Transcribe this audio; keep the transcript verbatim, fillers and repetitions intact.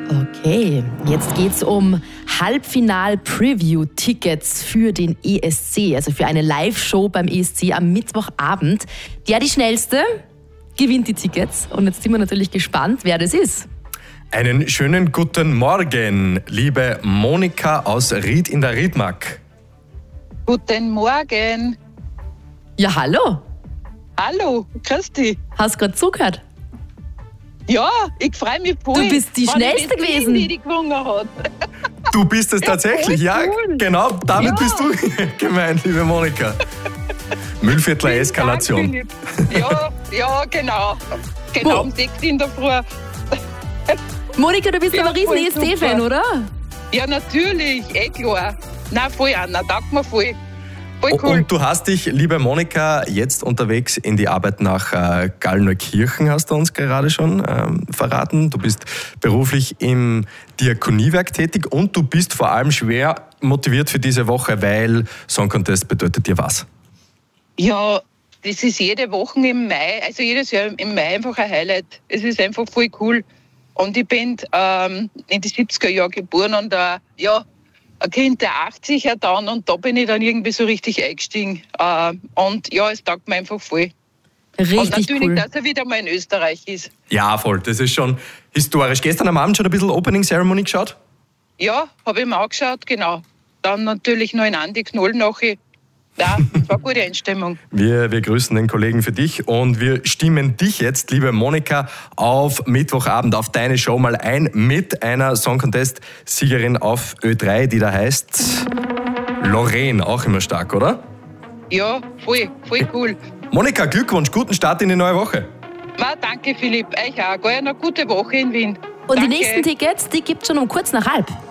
Okay, jetzt geht's um Halbfinal-Preview-Tickets für den E S C, also für eine Live-Show beim E S C am Mittwochabend. Der, die schnellste, gewinnt die Tickets. Und jetzt sind wir natürlich gespannt, wer das ist. Einen schönen guten Morgen, liebe Monika aus Ried in der Riedmark. Guten Morgen. Ja, hallo. Hallo, Christi. Hast du gerade zugehört? Ja, ich freue mich voll. Du bist die Schnellste ich gewesen. Die, die gewonnen hat. Du bist es tatsächlich, ja, cool. genau, damit Ja. bist du gemeint, liebe Monika. Müllviertler Eskalation. Dank, ja, ja, genau. Genau Wo? um sechs in der Früh. Monika, du bist Ja, aber riesen voll E S C-Fan, super. oder? Ja, natürlich, eh klar. Nein, voll Anna, danke mir voll. Voll cool. Und du hast dich, liebe Monika, jetzt unterwegs in die Arbeit nach äh, Gallneukirchen, hast du uns gerade schon ähm, verraten. Du bist beruflich im Diakoniewerk tätig und du bist vor allem schwer motiviert für diese Woche, weil Song Contest bedeutet dir was? Ja, das ist jede Woche im Mai, also jedes Jahr im Mai einfach ein Highlight. Es ist einfach voll cool. Und ich bin ähm, in die siebziger Jahre geboren und äh, ja, ein Kind der achtziger dann und da bin ich dann irgendwie so richtig eingestiegen. Äh, und ja, es taugt mir einfach voll. Richtig und natürlich, cool. dass er wieder mal in Österreich ist. Ja, voll, das ist schon historisch. Gestern am Abend schon ein bisschen Opening Ceremony geschaut? Ja, habe ich mir angeschaut, genau. Dann natürlich noch in Andi Knoll nachher. Ja, das war eine gute Einstimmung. Wir, wir grüßen den Kollegen für dich und wir stimmen dich jetzt, liebe Monika, auf Mittwochabend auf deine Show mal ein mit einer Song Contest Siegerin auf Ö drei, die da heißt Lorraine. Auch immer stark, oder? Ja, voll, voll cool. Monika, Glückwunsch, guten Start in die neue Woche. Ma, danke Philipp, euch auch. Gell, eine gute Woche in Wien. Und Danke. die nächsten Tickets, die gibt's schon um kurz nach halb.